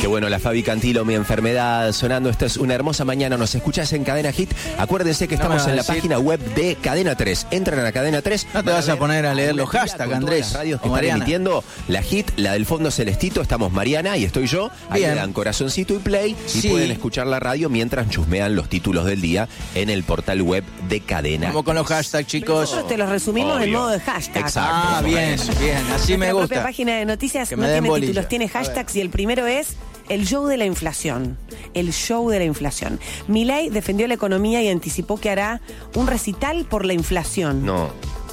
Qué bueno, la Fabi Cantilo, Mi Enfermedad, sonando. Esta es una hermosa mañana. Nos escuchás en Cadena Hit. Acuérdense que estamos en la página web de Cadena 3. Entran a Cadena 3. No te vas a poner a leer los hashtags, Andrés. Las radios que están emitiendo la Hit, la del fondo celestito. Estamos Mariana y estoy yo. Ahí le dan corazoncito y play y pueden escuchar la radio mientras chusmean los títulos del día en el portal web de Cadena. Como con los hashtags, chicos. Nosotros te los resumimos en modo de hashtag. Exacto. Ah, bien, bien. Así me gusta. La propia página de noticias Que no me den tiene bolilla. títulos, tiene hashtags y el primero es el show de la inflación. El show de la inflación. Milei defendió la economía y anticipó que hará un recital por la inflación. No.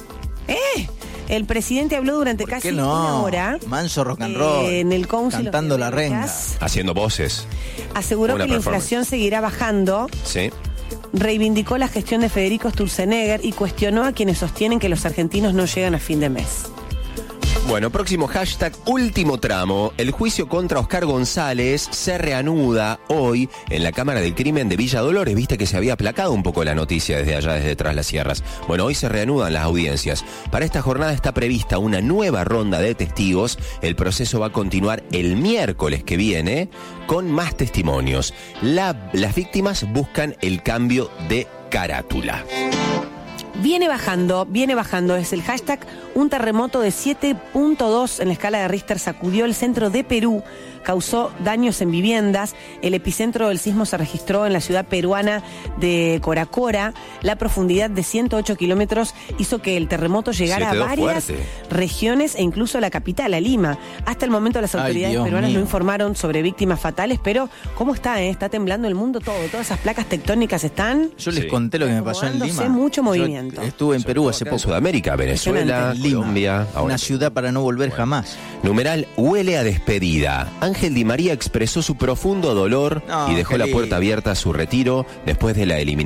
El presidente habló durante casi una hora. Manso rock and roll. En el Council cantando of la renga. Américas. Haciendo voces. Aseguró que la inflación seguirá bajando. Sí. Reivindicó la gestión de Federico Sturzenegger y cuestionó a quienes sostienen que los argentinos no llegan a fin de mes. Bueno, próximo hashtag, último tramo. El juicio contra Oscar González se reanuda hoy en la Cámara del Crimen de Villa Dolores. Viste que se había aplacado un poco la noticia desde allá, desde Tras las Sierras. Bueno, hoy se reanudan las audiencias. Para esta jornada está prevista una nueva ronda de testigos. El proceso va a continuar el miércoles que viene con más testimonios. Las víctimas buscan el cambio de carátula. Viene bajando, es el hashtag. Un terremoto de 7.2 en la escala de Richter sacudió el centro de Perú, causó daños en viviendas. El epicentro del sismo se registró en la ciudad peruana de Coracora. La profundidad de 108 kilómetros hizo que el terremoto llegara a varias regiones e incluso a la capital, a Lima. Hasta el momento las autoridades peruanas no informaron sobre víctimas fatales, pero ¿cómo está? Está temblando el mundo todo, todas esas placas tectónicas están... Yo les conté lo que me pasó en Lima. Mucho movimiento. Yo estuve en Perú hace poco. Sudamérica, Venezuela, Colombia. Una ciudad para no volver jamás. Numeral huele a despedida. Ángel Di María expresó su profundo dolor y dejó la puerta abierta a su retiro después de la eliminación